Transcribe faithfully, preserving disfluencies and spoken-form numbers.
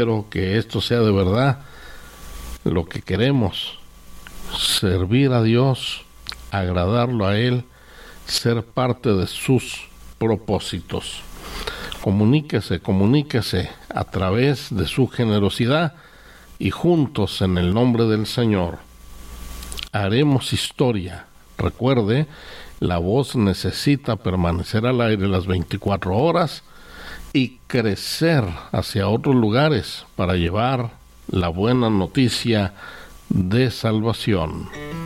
Espero que esto sea de verdad lo que queremos: servir a Dios, agradarlo a Él, ser parte de sus propósitos. Comuníquese, comuníquese a través de su generosidad y juntos, en el nombre del Señor, haremos historia. Recuerde, la voz necesita permanecer al aire las veinticuatro horas y crecer hacia otros lugares para llevar la buena noticia de salvación.